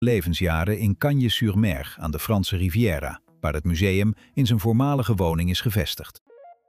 levensjaren in Cagnes-sur-Mer aan de Franse Riviera, waar het museum in zijn voormalige woning is gevestigd.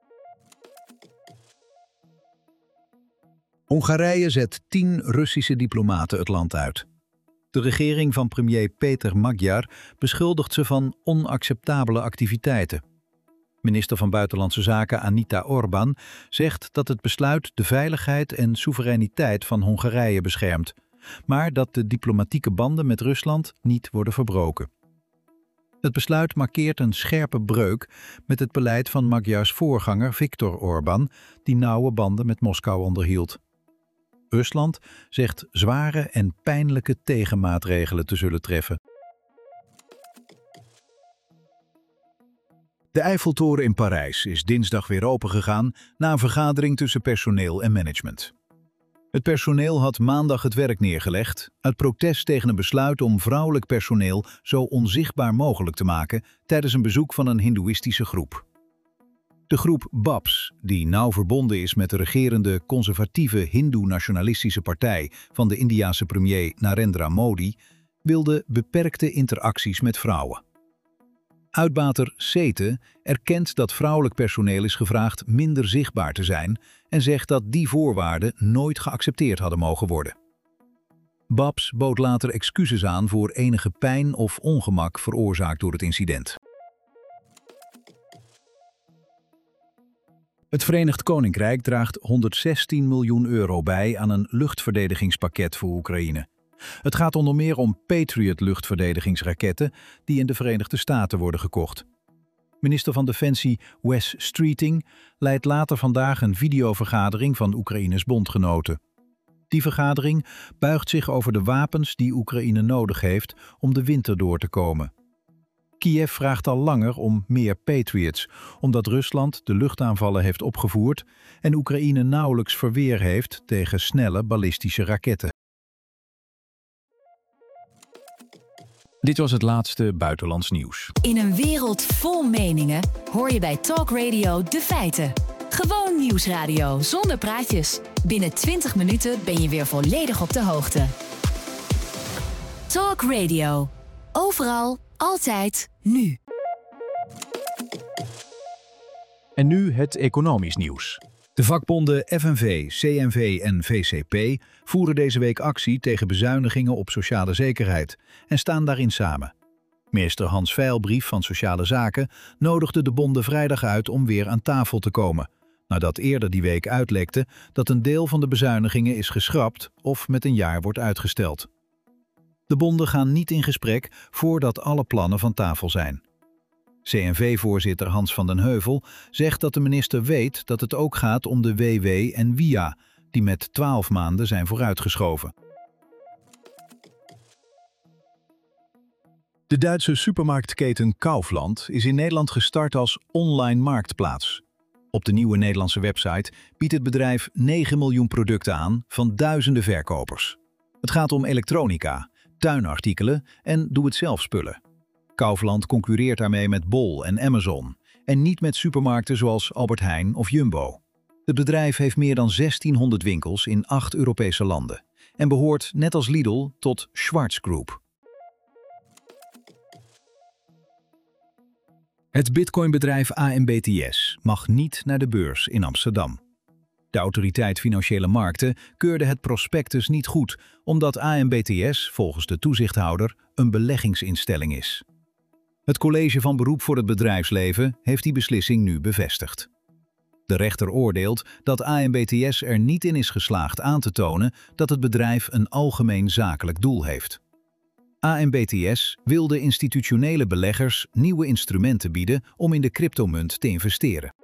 Hongarije zet 10 Russische diplomaten het land uit. De regering van premier Péter Magyar beschuldigt ze van onacceptabele activiteiten. Minister van Buitenlandse Zaken Anita Orbán zegt dat het besluit de veiligheid en soevereiniteit van Hongarije beschermt, maar dat de diplomatieke banden met Rusland niet worden verbroken. Het besluit markeert een scherpe breuk met het beleid van Magyars voorganger Viktor Orbán, die nauwe banden met Moskou onderhield. Rusland zegt zware en pijnlijke tegenmaatregelen te zullen treffen. De Eiffeltoren in Parijs is dinsdag weer opengegaan na een vergadering tussen personeel en management. Het personeel had maandag het werk neergelegd uit protest tegen een besluit om vrouwelijk personeel zo onzichtbaar mogelijk te maken tijdens een bezoek van een hindoeïstische groep. De groep BAPS, die nauw verbonden is met de regerende conservatieve hindoe-nationalistische partij van de Indiase premier Narendra Modi, wilde beperkte interacties met vrouwen. Uitbater CETE erkent dat vrouwelijk personeel is gevraagd minder zichtbaar te zijn en zegt dat die voorwaarden nooit geaccepteerd hadden mogen worden. BAPS bood later excuses aan voor enige pijn of ongemak veroorzaakt door het incident. Het Verenigd Koninkrijk draagt €116 miljoen bij aan een luchtverdedigingspakket voor Oekraïne. Het gaat onder meer om Patriot-luchtverdedigingsraketten die in de Verenigde Staten worden gekocht. Minister van Defensie Wes Streeting leidt later vandaag een videovergadering van Oekraïnes bondgenoten. Die vergadering buigt zich over de wapens die Oekraïne nodig heeft om de winter door te komen. Kiev vraagt al langer om meer Patriots, omdat Rusland de luchtaanvallen heeft opgevoerd en Oekraïne nauwelijks verweer heeft tegen snelle ballistische raketten. Dit was het laatste buitenlands nieuws. In een wereld vol meningen hoor je bij Talk Radio de feiten. Gewoon nieuwsradio zonder praatjes. Binnen 20 minuten ben je weer volledig op de hoogte. Talk Radio. Overal, altijd, nu. En nu het economisch nieuws. De vakbonden FNV, CNV en VCP voeren deze week actie tegen bezuinigingen op sociale zekerheid en staan daarin samen. Minister Hans Veilbrief van Sociale Zaken nodigde de bonden vrijdag uit om weer aan tafel te komen, nadat eerder die week uitlekte dat een deel van de bezuinigingen is geschrapt of met een jaar wordt uitgesteld. De bonden gaan niet in gesprek voordat alle plannen van tafel zijn. CNV-voorzitter Hans van den Heuvel zegt dat de minister weet dat het ook gaat om de WW en WIA, die met 12 maanden zijn vooruitgeschoven. De Duitse supermarktketen Kaufland is in Nederland gestart als online marktplaats. Op de nieuwe Nederlandse website biedt het bedrijf 9 miljoen producten aan van duizenden verkopers. Het gaat om elektronica, tuinartikelen en doe-het-zelf spullen. Kaufland concurreert daarmee met Bol en Amazon en niet met supermarkten zoals Albert Heijn of Jumbo. Het bedrijf heeft meer dan 1600 winkels in 8 Europese landen en behoort net als Lidl tot Schwarz Group. Het bitcoinbedrijf AMBTS mag niet naar de beurs in Amsterdam. De Autoriteit Financiële Markten keurde het prospectus niet goed, omdat AMBTS volgens de toezichthouder een beleggingsinstelling is. Het College van Beroep voor het Bedrijfsleven heeft die beslissing nu bevestigd. De rechter oordeelt dat AMBTS er niet in is geslaagd aan te tonen dat het bedrijf een algemeen zakelijk doel heeft. AMBTS wil de institutionele beleggers nieuwe instrumenten bieden om in de cryptomunt te investeren.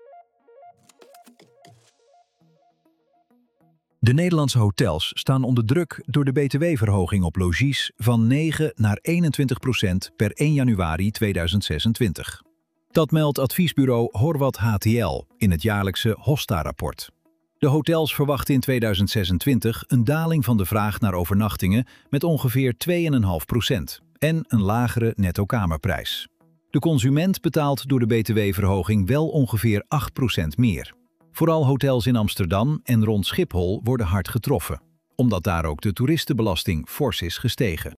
De Nederlandse hotels staan onder druk door de btw-verhoging op logies van 9 naar 21% per 1 januari 2026. Dat meldt adviesbureau Horwath HTL in het jaarlijkse Hosta-rapport. De hotels verwachten in 2026 een daling van de vraag naar overnachtingen met ongeveer 2,5% en een lagere netto-kamerprijs. De consument betaalt door de btw-verhoging wel ongeveer 8% meer. Vooral hotels in Amsterdam en rond Schiphol worden hard getroffen, omdat daar ook de toeristenbelasting fors is gestegen.